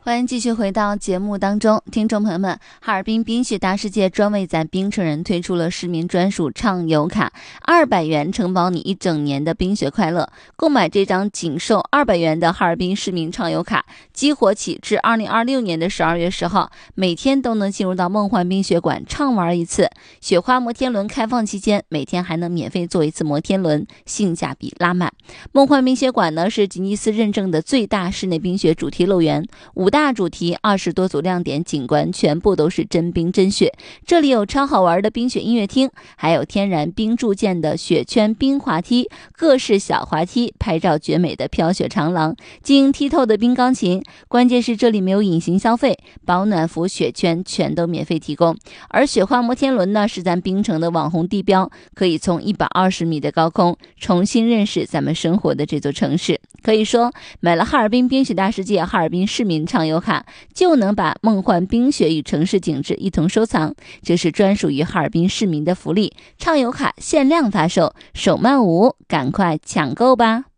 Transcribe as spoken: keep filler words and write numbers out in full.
欢迎继续回到节目当中，听众朋友们，哈尔滨冰雪大世界专为在冰城人推出了市民专属畅游卡，二百元承包你一整年的冰雪快乐。购买这张仅售二百元的哈尔滨市民畅游卡，激活起至二零二六年的十二月十号，每天都能进入到梦幻冰雪馆畅玩一次。雪花摩天轮开放期间，每天还能免费坐一次摩天轮，性价比拉满。梦幻冰雪馆呢是吉尼斯认证的最大室内冰雪主题乐园，五大主题二十多组亮点景观全部都是真冰真雪。这里有超好玩的冰雪音乐厅，还有天然冰铸件的雪圈冰滑梯，各式小滑梯，拍照绝美的飘雪长廊，晶莹剔透的冰钢琴。关键是这里没有隐形消费，保暖服雪圈全都免费提供。而雪花摩天轮呢是咱冰城的网红地标，可以从一百二十米的高空重新认识咱们生活的这座城市。可以说买了哈尔滨冰雪大世界哈尔滨市民畅游卡，就能把梦幻冰雪与城市景致一同收藏，这是专属于哈尔滨市民的福利。畅游卡限量发售，手慢无，赶快抢购吧。